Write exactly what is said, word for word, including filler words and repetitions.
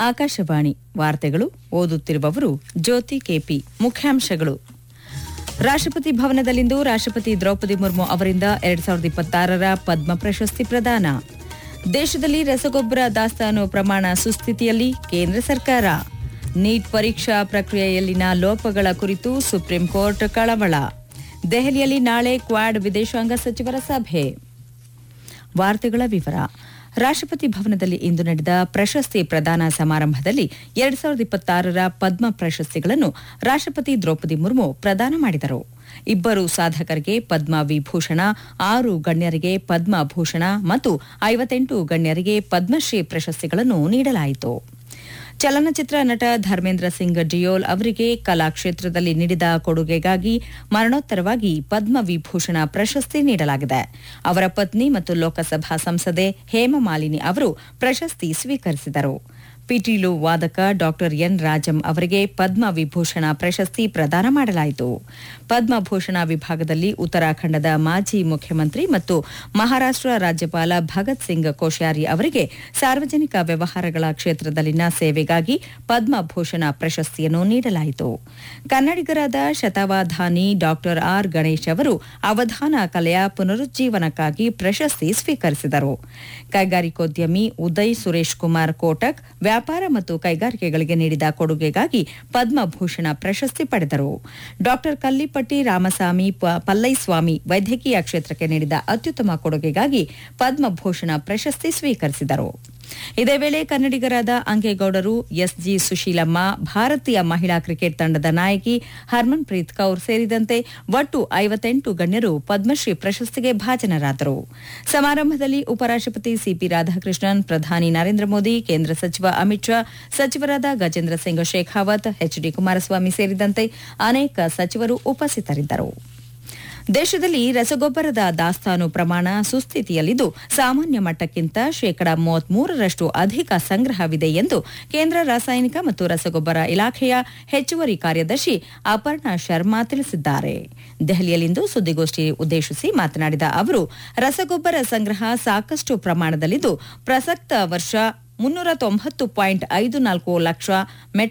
ಆಕಾಶವಾಣಿ ವಾರ್ತೆಗಳು ಓದುತ್ತಿರುವವರು ಜ್ಯೋತಿ ಕೆಪಿ. ಮುಖ್ಯಾಂಶಗಳು. ರಾಷ್ಟ್ರಪತಿ ಭವನದಲ್ಲಿಂದು ರಾಷ್ಟ್ರಪತಿ ದ್ರೌಪದಿ ಮುರ್ಮು ಅವರಿಂದ ಎರಡ್ ಸಾವಿರದ ಇಪ್ಪತ್ತಾರರ ಪದ್ಮ ಪ್ರಶಸ್ತಿ ಪ್ರದಾನ. ದೇಶದಲ್ಲಿ ರಸಗೊಬ್ಬರ ದಾಸ್ತಾನು ಪ್ರಮಾಣ ಸುಸ್ಥಿತಿಯಲ್ಲಿ ಕೇಂದ್ರ ಸರ್ಕಾರ. ನೀಟ್ ಪರೀಕ್ಷಾ ಪ್ರಕ್ರಿಯೆಯಲ್ಲಿನ ಲೋಪಗಳ ಕುರಿತು ಸುಪ್ರೀಂ ಕೋರ್ಟ್ ಕಳವಳ. ದೆಹಲಿಯಲ್ಲಿ ನಾಳೆ ಕ್ವಾಡ್ ವಿದೇಶಾಂಗ ಸಚಿವರ ಸಭೆ. ವಾರ್ತೆಗಳ ವಿವರ. ರಾಷ್ಟ್ರಪತಿ ಭವನದಲ್ಲಿ ಇಂದು ನಡೆದ ಪ್ರಶಸ್ತಿ ಪ್ರದಾನ ಸಮಾರಂಭದಲ್ಲಿ ಎರಡ್ ಸಾವಿರದ ಇಪ್ಪತ್ತಾರರ ಪದ್ಮ ಪ್ರಶಸ್ತಿಗಳನ್ನು ರಾಷ್ಟ್ರಪತಿ ದ್ರೌಪದಿ ಮುರ್ಮು ಪ್ರದಾನ ಮಾಡಿದರು. ಇಬ್ಬರು ಸಾಧಕರಿಗೆ ಪದ್ಮ ವಿಭೂಷಣ, ಆರು ಗಣ್ಯರಿಗೆ ಪದ್ಮಭೂಷಣ ಮತ್ತು ಐವತ್ತೆಂಟು ಗಣ್ಯರಿಗೆ ಪದ್ಮಶ್ರೀ ಪ್ರಶಸ್ತಿಗಳನ್ನು ನೀಡಲಾಯಿತು. ಚಲನಚಿತ್ರ ನಟ ಧರ್ಮೇಂದ್ರ ಸಿಂಗ್ ಡಿಯೋಲ್ ಅವರಿಗೆ ಕಲಾ ಕ್ಷೇತ್ರದಲ್ಲಿ ನೀಡಿದ ಕೊಡುಗೆಗಾಗಿ ಮರಣೋತ್ತರವಾಗಿ ಪದ್ಮ ವಿಭೂಷಣ ಪ್ರಶಸ್ತಿ ನೀಡಲಾಗಿದೆ. ಅವರ ಪತ್ನಿ ಮತ್ತು ಲೋಕಸಭಾ ಸಂಸದೆ ಹೇಮಮಾಲಿನಿ ಅವರು ಪ್ರಶಸ್ತಿ ಸ್ವೀಕರಿಸಿದರು. ಪಿಟೀಲು ವಾದಕ ಡಾ ಎನ್ ರಾಜಂ ಅವರಿಗೆ ಪದ್ಮ ವಿಭೂಷಣ ಪ್ರಶಸ್ತಿ ಪ್ರದಾನ ಮಾಡಲಾಯಿತು. ಪದ್ಮಭೂಷಣ ವಿಭಾಗದಲ್ಲಿ ಉತ್ತರಾಖಂಡದ ಮಾಜಿ ಮುಖ್ಯಮಂತ್ರಿ ಮತ್ತು ಮಹಾರಾಷ್ಟ್ರ ರಾಜ್ಯಪಾಲ ಭಗತ್ ಸಿಂಗ್ ಕೋಶ್ಯಾರಿ ಅವರಿಗೆ ಸಾರ್ವಜನಿಕ ವ್ಯವಹಾರಗಳ ಕ್ಷೇತ್ರದಲ್ಲಿನ ಸೇವೆಗಾಗಿ ಪದ್ಮಭೂಷಣ ಪ್ರಶಸ್ತಿಯನ್ನು ನೀಡಲಾಯಿತು. ಕನ್ನಡಿಗರಾದ ಶತಾವಧಾನಿ ಡಾ ಆರ್ ಗಣೇಶ್ ಅವರು ಅವಧಾನ ಕಲೆಯ ಪುನರುಜ್ಜೀವನಕ್ಕಾಗಿ ಪ್ರಶಸ್ತಿ ಸ್ವೀಕರಿಸಿದರು. ಕೈಗಾರಿಕೋದ್ಯಮಿ ಉದಯ್ ಸುರೇಶ್ ಕುಮಾರ್ ಕೋಟಕ್ ವ್ಯಾಪಾರ ಮತ್ತು ಕೈಗಾರಿಕೆಗಳಿಗೆ ನೀಡಿದ ಕೊಡುಗೆಗಾಗಿ ಪದ್ಮಭೂಷಣ ಪ್ರಶಸ್ತಿ ಪಡೆದರು. ಡಾ ಕಲ್ಲಿಪಟ್ಟಿ ರಾಮಸ್ವಾಮಿ ಪಲ್ಲೈಸ್ವಾಮಿ ವೈದ್ಯಕೀಯ ಕ್ಷೇತ್ರಕ್ಕೆ ನೀಡಿದ ಅತ್ಯುತ್ತಮ ಕೊಡುಗೆಗಾಗಿ ಪದ್ಮಭೂಷಣ ಪ್ರಶಸ್ತಿ ಸ್ವೀಕರಿಸಿದರು. ಇದೇ ವೇಳೆ ಕನ್ನಡಿಗರಾದ ಅಂಗೇಗೌಡರು, ಎಸ್ಜಿ ಸುಶೀಲಮ್ಮ, ಭಾರತೀಯ ಮಹಿಳಾ ಕ್ರಿಕೆಟ್ ತಂಡದ ನಾಯಕಿ ಹರ್ಮನ್ ಪ್ರೀತ್ ಕೌರ್ ಸೇರಿದಂತೆ ಒಟ್ಟು ಐವತ್ತೆಂಟು ಗಣ್ಯರು ಪದ್ಮಶ್ರೀ ಪ್ರಶಸ್ತಿಗೆ ಭಾಜನರಾದರು. ಸಮಾರಂಭದಲ್ಲಿ ಉಪರಾಷ್ಟ್ರಪತಿ ಸಿಪಿ ರಾಧಾಕೃಷ್ಣನ್, ಪ್ರಧಾನಿ ನರೇಂದ್ರ ಮೋದಿ, ಕೇಂದ್ರ ಸಚಿವ ಅಮಿತ್ ಶಾ, ಸಚಿವರಾದ ಗಜೇಂದ್ರ ಸಿಂಗ್ ಶೇಖಾವತ್, ಎಚ್ಡಿ ಕುಮಾರಸ್ವಾಮಿ ಸೇರಿದಂತೆ ಅನೇಕ ಸಚಿವರು ಉಪಸ್ಥಿತರಿದ್ದರು. ದೇಶದಲ್ಲಿ ರಸಗೊಬ್ಬರದ ದಾಸ್ತಾನು ಪ್ರಮಾಣ ಸುಸ್ಥಿತಿಯಲ್ಲಿದ್ದು ಸಾಮಾನ್ಯ ಮಟ್ಟಕ್ಕಿಂತ ಶೇಕಡಾ ಮೂವತ್ಮೂರರಷ್ಟು ಅಧಿಕ ಸಂಗ್ರಹವಿದೆ ಎಂದು ಕೇಂದ್ರ ರಾಸಾಯನಿಕ ಮತ್ತು ರಸಗೊಬ್ಬರ ಇಲಾಖೆಯ ಹೆಚ್ಚುವರಿ ಕಾರ್ಯದರ್ಶಿ ಅಪರ್ಣಾ ಶರ್ಮಾ ತಿಳಿಸಿದ್ದಾರೆ. ದೆಹಲಿಯಲ್ಲಿಂದು ಸುದ್ದಿಗೋಷ್ಠಿ ಉದ್ದೇಶಿಸಿ ಮಾತನಾಡಿದ ಅವರು, ರಸಗೊಬ್ಬರ ಸಂಗ್ರಹ ಸಾಕಷ್ಟು ಪ್ರಮಾಣದಲ್ಲಿದ್ದು ಪ್ರಸಕ್ತ ವರ್ಷ ಮುನ್ನೂರ ತೊಂಬತ್ತು ಪಾಯಿಂಟ್ ಐದು ನಾಲ್ಕು ಲಕ್ಷ ಮೆಟ್ರಿಕ್